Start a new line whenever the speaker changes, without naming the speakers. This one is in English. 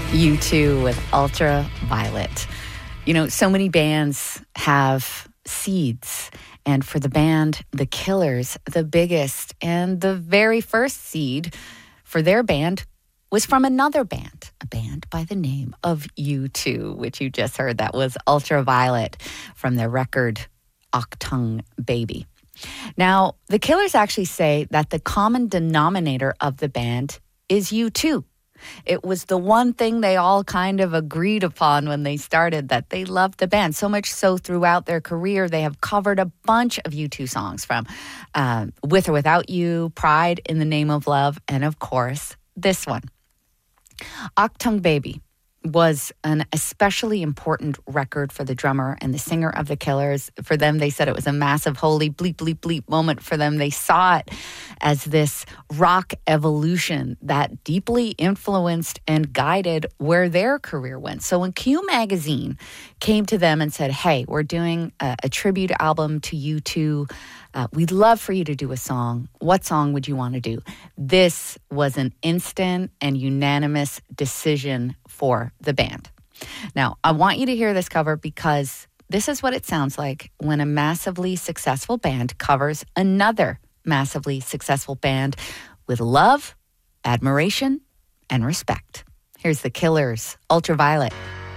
U2 with Ultraviolet. You know, so many bands have seeds. And for the band The Killers, the biggest and the very first seed for their band was from another band, a band by the name of U2, which you just heard. That was Ultraviolet from their record Achtung Baby. Now, The Killers actually say that the common denominator of the band is U2. It was the one thing they all kind of agreed upon when they started, that they loved the band. So much so throughout their career, they have covered a bunch of U2 songs from With or Without You, Pride in the Name of Love, and of course, this one. Achtung Baby was an especially important record for the drummer and the singer of The Killers. For them, they said it was a massive, holy bleep, bleep, bleep moment for them. They saw it as this rock evolution that deeply influenced and guided where their career went. So when Q Magazine came to them and said, hey, we're doing a tribute album to U2, we'd love for you to do a song. What song would you want to do? This was an instant and unanimous decision for the band. Now, I want you to hear this cover because this is what it sounds like when a massively successful band covers another massively successful band with love, admiration, and respect. Here's The Killers, Ultraviolet.